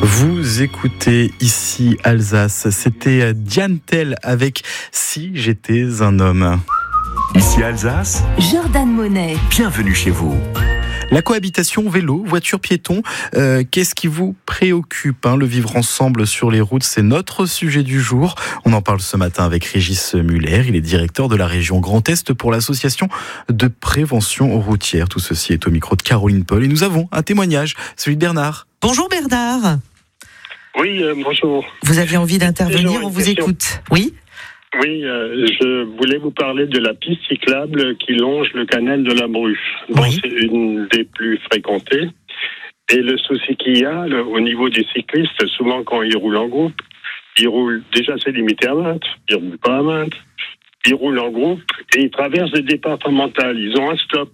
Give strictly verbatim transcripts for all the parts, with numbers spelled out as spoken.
Vous écoutez ici Alsace, c'était Diane Tell avec Si j'étais un homme. Ici Alsace, Jordan Monet. Bienvenue chez vous. La cohabitation vélo, voiture, piéton, euh, qu'est-ce qui vous préoccupe hein, Le vivre ensemble sur les routes, c'est notre sujet du jour. On en parle ce matin avec Régis Muller. Il est directeur de la région Grand Est pour l'association de prévention routière. Tout ceci est au micro de Caroline Paul. Et nous avons un témoignage, celui de Bernard. Bonjour Bernard. Oui, euh, bonjour. Vous aviez envie d'intervenir, on vous question. écoute. Oui. Oui, euh, je voulais vous parler de la piste cyclable qui longe le canal de la Bruche. Bon, Oui. c'est une des plus fréquentées. Et le souci qu'il y a le, au niveau des cyclistes, souvent quand ils roulent en groupe, ils roulent, déjà c'est limité à vingt, ils roulent pas à vingt, ils roulent en groupe et ils traversent des départementales, ils ont un stop.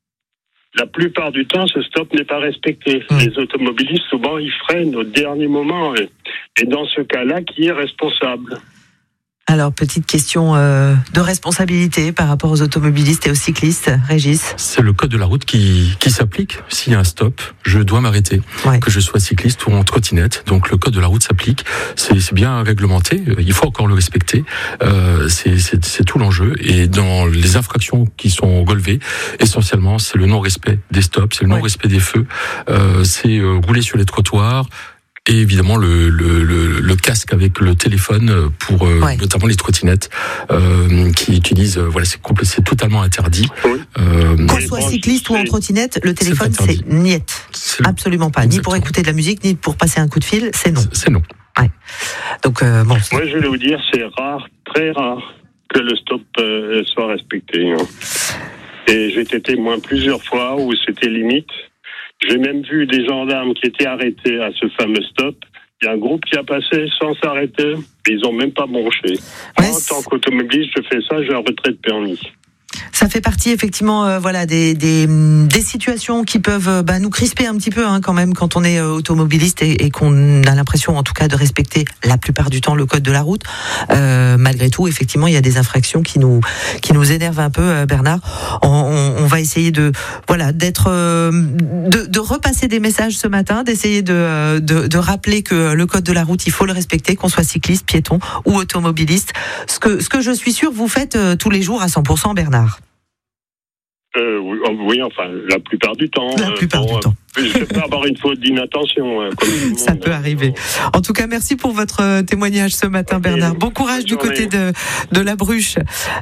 La plupart du temps, ce stop n'est pas respecté. Mmh. Les automobilistes, souvent, ils freinent au dernier moment. Et, et dans ce cas-là, qui est responsable ? Alors, petite question euh, de responsabilité par rapport aux automobilistes et aux cyclistes. Régis. C'est le code de la route qui, qui s'applique. S'il y a un stop, je dois m'arrêter. Ouais. Que je sois cycliste ou en trottinette. Donc le code de la route s'applique. C'est, c'est bien réglementé. Il faut encore le respecter. Euh, c'est, c'est, c'est tout l'enjeu. Et dans les infractions qui sont relevées, essentiellement, c'est le non-respect des stops, c'est le non-respect des feux, euh, c'est euh, rouler sur les trottoirs. Et évidemment le, le, le, le casque avec le téléphone pour euh, Ouais. notamment les trottinettes euh, qui utilisent euh, voilà c'est compl- c'est totalement interdit. Oui. Euh, Qu'on Mais soit bon, cycliste ou en c'est- trottinette, le téléphone interdit. c'est niette. c'est, Absolument pas. Ni pour Exactement. écouter de la musique, ni pour passer un coup de fil, c'est non. c'est non. Donc euh, bon. Moi, je vais vous dire, c'est rare, très rare, que le stop euh, soit respecté. Hein. Et j'ai été témoin plusieurs fois où c'était limite. J'ai même vu des gendarmes qui étaient arrêtés à ce fameux stop. Il y a un groupe qui a passé sans s'arrêter, et ils n'ont même pas bronché. Ouais, Moi, en tant qu'automobiliste, je fais ça, j'ai un retrait de permis. Ça fait partie effectivement, euh, voilà, des, des des situations qui peuvent euh, bah, nous crisper un petit peu hein, quand même quand on est euh, automobiliste et, et qu'on a l'impression, en tout cas, de respecter la plupart du temps le code de la route. Euh, malgré tout, effectivement, il y a des infractions qui nous qui nous énervent un peu, euh, Bernard. On, on, on va essayer de voilà d'être euh, de, de repasser des messages ce matin, d'essayer de, euh, de de rappeler que le code de la route, il faut le respecter, qu'on soit cycliste, piéton ou automobiliste. Ce que ce que je suis sûr, vous faites euh, tous les jours à cent pour cent, Bernard. Euh, oui, oh, oui, enfin, la plupart du temps. La euh, plupart bon, du temps. euh, Je peux avoir une faute d'inattention. hein, comme tout le Ça monde, peut hein. arriver. En tout cas, merci pour votre euh, témoignage ce matin, Ok. Bernard. Bon courage Bonne du côté journée. de, de la Bruche.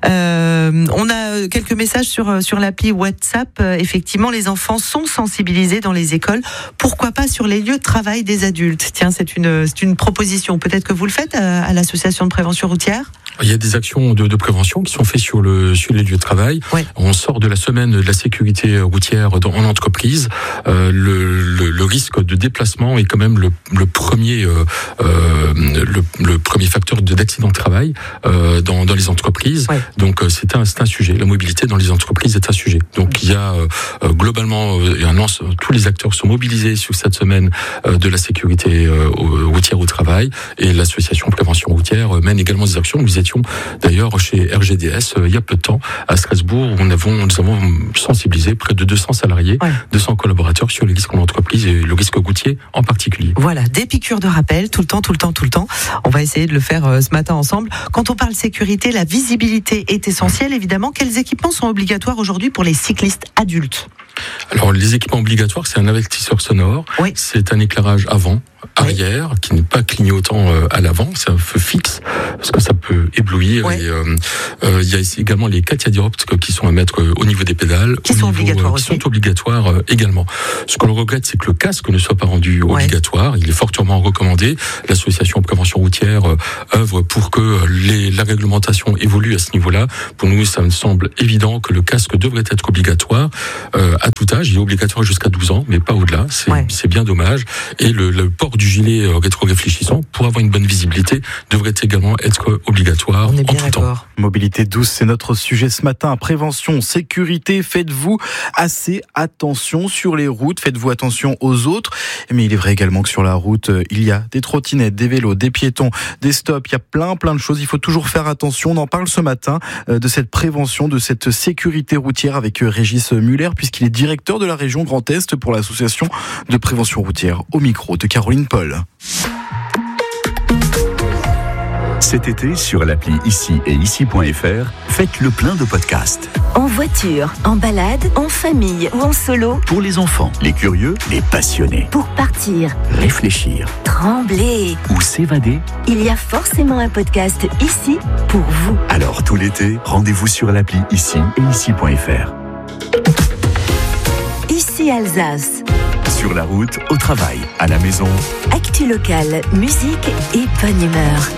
Euh, on a quelques messages sur, sur l'appli WhatsApp. Euh, Effectivement, les enfants sont sensibilisés dans les écoles. Pourquoi pas sur les lieux de travail des adultes ? Tiens, c'est une, c'est une proposition. Peut-être que vous le faites à, à l'association de prévention routière ? Il y a des actions de, de prévention qui sont faites sur le sur les lieux de travail. Ouais. On sort de la semaine de la sécurité routière dans, en entreprise. Euh, le, le, le risque de déplacement est quand même le, le premier euh, euh, le, le premier facteur de, d'accident de travail euh, dans, dans les entreprises. Ouais. Donc euh, c'est un c'est un sujet. La mobilité dans les entreprises est un sujet. Donc il y a euh, globalement euh, un ensemble, tous les acteurs sont mobilisés sur cette semaine euh, de la sécurité euh, routière au travail et l'association prévention routière euh, mène également des actions. Nous étions d'ailleurs chez R G D S euh, il y a peu de temps à Strasbourg où nous avons, nous avons sensibilisé près de deux cents salariés, Ouais. deux cents collaborateurs sur les risques en entreprise et le risque routier en particulier. Voilà, des piqûres de rappel, tout le temps, tout le temps, tout le temps. On va essayer de le faire euh, ce matin ensemble. Quand on parle sécurité, la visibilité est essentielle, évidemment. Quels équipements sont obligatoires aujourd'hui pour les cyclistes adultes ? Alors les équipements obligatoires, c'est un avertisseur sonore, Oui. c'est un éclairage avant, arrière, qui n'est pas clignotant euh, à l'avant, c'est un feu fixe, parce que ça peut éblouir. Ouais. Et euh, euh, il y a ici également les catadioptres qui sont à mettre euh, au niveau des pédales, Qui au sont niveau, obligatoires euh, qui aussi. sont obligatoires euh, également. Ce qu'on regrette, c'est que le casque ne soit pas rendu Ouais. obligatoire. Il est fortement recommandé. L'association prévention routière euh, œuvre pour que euh, les, la réglementation évolue à ce niveau-là. Pour nous, ça me semble évident que le casque devrait être obligatoire euh, à tout âge. Il est obligatoire jusqu'à douze ans, mais pas au-delà. C'est, Ouais. c'est bien dommage. Et le, le port du gilet euh, rétro-réfléchissant, pour avoir une bonne visibilité, devrait également être obligatoire On est en bien tout temps. d'accord. Mobilité douce, c'est notre sujet ce matin. Prévention, sécurité, faites-vous assez attention sur les routes, faites-vous attention aux autres. Mais il est vrai également que sur la route, il y a des trottinettes, des vélos, des piétons, des stops, il y a plein plein de choses. Il faut toujours faire attention. On en parle ce matin de cette prévention, de cette sécurité routière avec Régis Muller, puisqu'il est est directeur de la région Grand Est pour l'association de prévention routière. Au micro de Caroline Paul. Cet été, sur l'appli Ici et Ici point F R, faites le plein de podcasts. En voiture, en balade, en famille ou en solo. Pour les enfants, les curieux, les passionnés. Pour partir, réfléchir, trembler ou s'évader. Il y a forcément un podcast ici pour vous. Alors tout l'été, rendez-vous sur l'appli Ici et Ici point F R. Ici Alsace. Sur la route, au travail, à la maison. Actu locale, musique et bonne humeur.